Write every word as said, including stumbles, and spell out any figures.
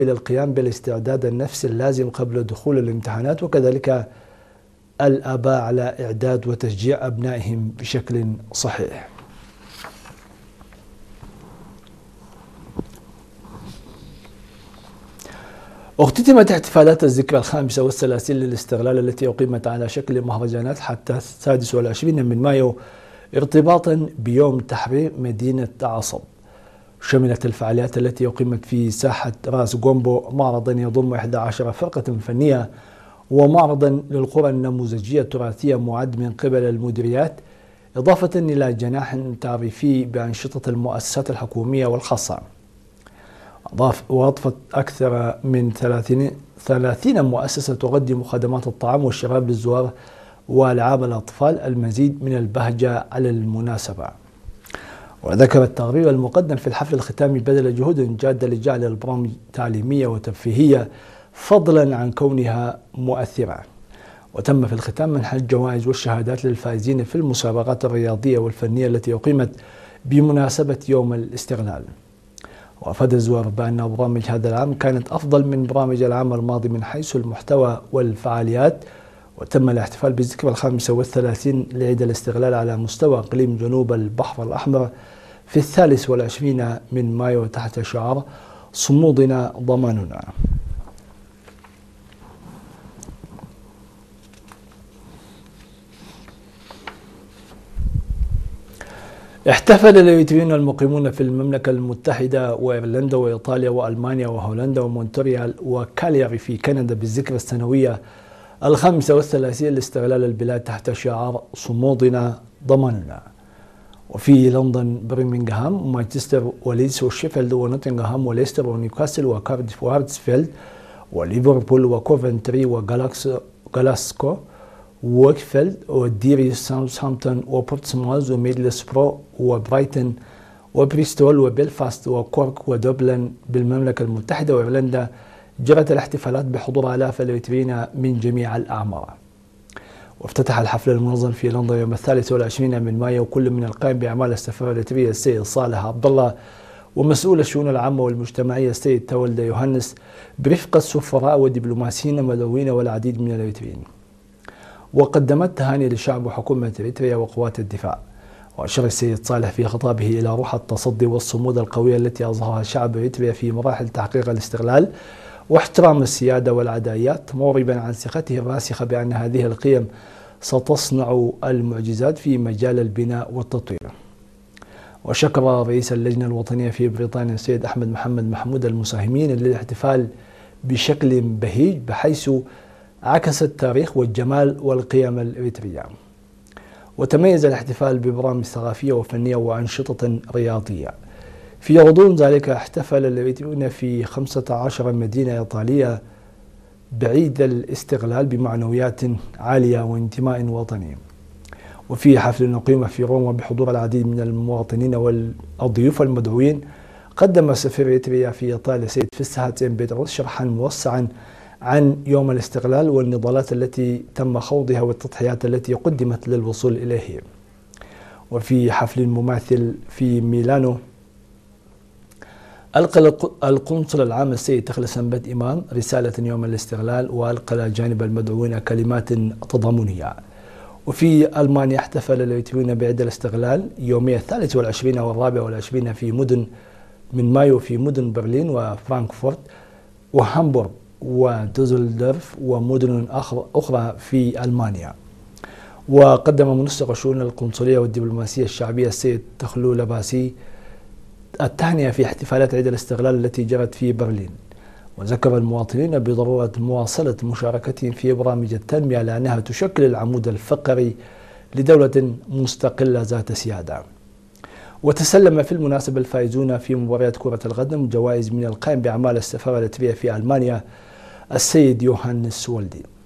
إلى القيام بالاستعداد النفسي اللازم قبل دخول الامتحانات، وكذلك الآباء على إعداد وتشجيع أبنائهم بشكل صحيح. اختتمت احتفالات الذكرى الخامسة والثلاثين للاستغلال التي أقيمت على شكل مهرجانات حتى السادس والعشرين من مايو ارتباطا بيوم تحرير مدينة عصب. شملت الفعاليات التي أقيمت في ساحة راس جومبو معرضا يضم إحدى عشرة فرقة فنية ومعرضا للقرى النموذجية التراثية معد من قبل المديريات، إضافة إلى جناح تعريفي بأنشطة المؤسسات الحكومية والخاصة. وأضفت أكثر من ثلاثين مؤسسة تقدم خدمات الطعام والشراب للزوار وألعاب الأطفال المزيد من البهجة على المناسبة. وذكر التقرير المقدم في الحفل الختامي بذل جهود جادة لجعل البرامج تعليمية وترفيهية فضلا عن كونها مؤثرة. وتم في الختام منح الجوائز والشهادات للفائزين في المسابقات الرياضية والفنية التي أقيمت بمناسبة يوم الاستغلال. وأفاد الزوار بأن برامج هذا العام كانت أفضل من برامج العام الماضي من حيث المحتوى والفعاليات. وتم الاحتفال بالذكرى الخامسة والثلاثين لعيد الاستغلال على مستوى إقليم جنوب البحر الأحمر في الثالث والعشرين من مايو تحت شعار صمودنا ضماننا. احتفل الإريتريين المقيمون في المملكة المتحدة وإيرلندا وإيطاليا وألمانيا وهولندا ومونتريال وكالياري في كندا بالذكرى السنوية الخامسة والثلاثين لاستغلال البلاد تحت شعار صمودنا ضماننا. وفي لندن برمنغهام ومانشستر وليدز وشيفيلد ونوتنغهام وليستر ونيوكاسل وكارديف وهارتسفيلد وليفربول وكوفنتري وغلاسكو وويكفيلد وديري ساوثهامبتون وبورتسموث وميدلسبرو وبرايتون وبريستول وبلفاست وكورك ودبلن بالمملكة المتحدة وإيرلندا جرت الاحتفالات بحضور آلاف الإريتريين من جميع الأعمار. وافتتح الحفل المنظم في لندن يوم الثالث والعشرين من مايو كل من القائم بأعمال السفارة الإريترية السيد صالح عبد الله ومسؤول الشؤون العامة والمجتمعية السيد تولد يوهانس برفقة سفراء ودبلوماسيين مدعوين والعديد من الإريتريين. وقدمت تهاني لشعب وحكومة إريتريا وقوات الدفاع. وأشار السيد صالح في خطابه إلى روح التصدي والصمود القوية التي أظهرها شعب إريتريا في مراحل تحقيق الاستغلال واحترام السيادة والعدايات، موربا عن ثقته الراسخة بأن هذه القيم ستصنع المعجزات في مجال البناء والتطوير. وشكر رئيس اللجنة الوطنية في بريطانيا السيد أحمد محمد محمود المساهمين للاحتفال بشكل بهيج بحيث عكس التاريخ والجمال والقيم الإريترية. وتميز الاحتفال ببرامج ثقافية وفنية وأنشطة رياضية. في غضون ذلك احتفل الإريتريون في خمسة عشر مدينة إيطالية بعيد الاستغلال بمعنويات عالية وانتماء وطني. وفي حفل أقيم في روما بحضور العديد من المواطنين والضيوف المدعوين قدم سفير إريتريا في إيطاليا سيد فسحة بيتروس شرحا موسعا عن يوم الاستغلال والنضالات التي تم خوضها والتضحيات التي قدمت للوصول إليه. وفي حفل مماثل في ميلانو ألقى القنصل العام السيد تخلص سنبت إمام رسالة يوم الاستغلال وألقى إلى جانب المدعوين كلمات تضامنية. وفي ألمانيا احتفل الإريتريون بعيد الاستغلال يومي الثالث والعشرين والرابع والعشرين في مدن من مايو في مدن برلين وفرانكفورت وهامبورغ ودوزلدورف ومدن أخرى في ألمانيا. وقدم منسق الشؤون القنصلية والدبلوماسية الشعبية السيد تخلو لباسي التهنئة في احتفالات عيد الاستغلال التي جرت في برلين. وذكر المواطنين بضرورة مواصلة مشاركتهم في برامج التنمية لأنها تشكل العمود الفقري لدولة مستقلة ذات سيادة. وتسلم في المناسبة الفائزون في مباريات كرة القدم جوائز من القائم بأعمال السفارة الإريترية في ألمانيا السيد يوهانس ولدي.